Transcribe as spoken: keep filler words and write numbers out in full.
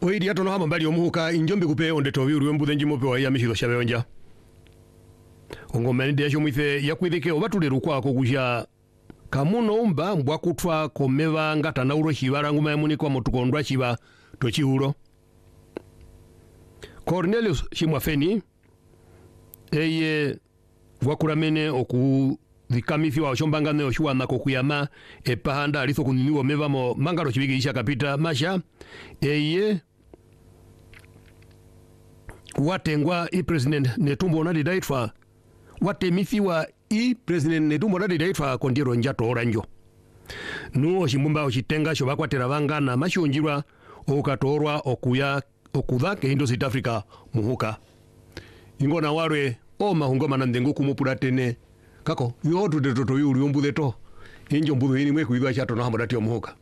Oidi ato no hama mbali omuhuka injombi kupe onde tovi uri mbude njimope wa ya mishilo shabe onja. Ongo menide ya shumithe ya kuidhike obatule rukwa kogusha kamuno umba mbwa kutwa komeva ngata na uro shivara nguma ya muni kwa motukondwa shiva tochi uro. Cornelius Shimwafeni eye wakuramene oku vikamifi wa shombangane oshuwa na kokuyama epahanda alitho kuniniwo meva mo mangaro chibigi isha kapita masha eye watengwa i president Netumbo Nandi-Ndaitwah watemithiwa i president Netumbo Nandi-Ndaitwah kondiro njato oranjo nuo shimbumba oshitenga shobakwatera bangana mashonjirwa okatorwa okuya okudha kehindo South Africa muhuka ingona warwe o mahungoma na ndengu kumupuratene kako yotu de toto yuri ombude to injo mbudo ini mwe kuidwa chato no hamodati omuhuka